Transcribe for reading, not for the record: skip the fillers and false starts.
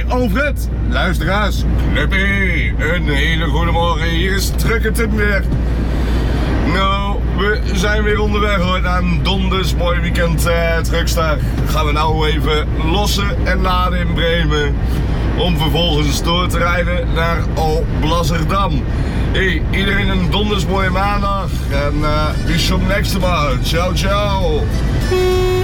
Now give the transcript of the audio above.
Alfred, luisteraars, Knuppie, een hele goede morgen. Hier is Trucker Tim weer. Nou, we zijn weer onderweg hoor, naar een donders mooi weekend Truckstar. Gaan we nou even lossen en laden in Bremen. Om vervolgens door te rijden naar Alblasserdam. Hey, iedereen een donders mooie maandag. En bis zum nächsten Mal. Ciao, ciao.